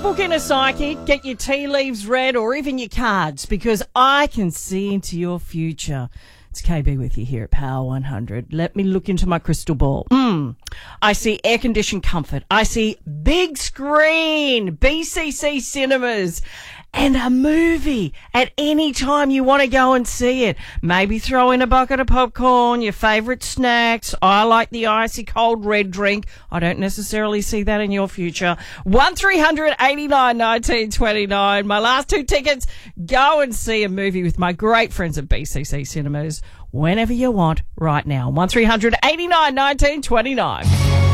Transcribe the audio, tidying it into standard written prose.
Book in a psychic, get your tea leaves read or even your cards because I can see into your future. It's KB with you here at Power 100. Let me look into my crystal ball. I see air-conditioned comfort. I see big screen, BCC cinemas, and a movie at any time you want to go and see it. Maybe throw in a bucket of popcorn, your favourite snacks. I like the icy cold red drink. I don't necessarily see that in your future. 1300 89 19 29. My last two tickets. Go and see a movie with my great friends at BCC Cinemas whenever you want right now. 1300 89 19 29.